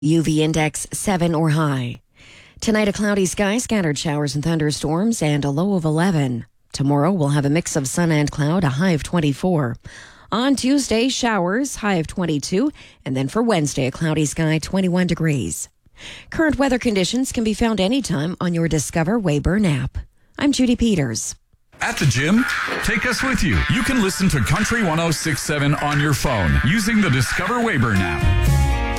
UV index 7 or high. Tonight, a cloudy sky, scattered showers and thunderstorms, and a low of 11. Tomorrow, we'll have a mix of sun and cloud, a high of 24. On Tuesday, showers, high of 22. And then for Wednesday, a cloudy sky, 21 degrees. Current weather conditions can be found anytime on your Discover Weyburn app. I'm Judy Peters. At the gym, take us with you. You can listen to Country 106.7 on your phone using the Discover Weyburn app.